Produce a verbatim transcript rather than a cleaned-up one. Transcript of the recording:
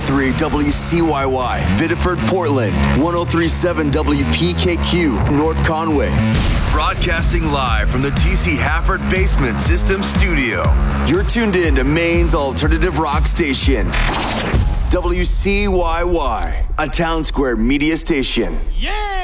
three W C Y Y, Biddeford, Portland, one oh three point seven W P K Q, North Conway. Broadcasting live from the T C Hafford Basement System Studio. You're tuned in to Maine's alternative rock station, W C Y Y, a Town Square media station. Yeah!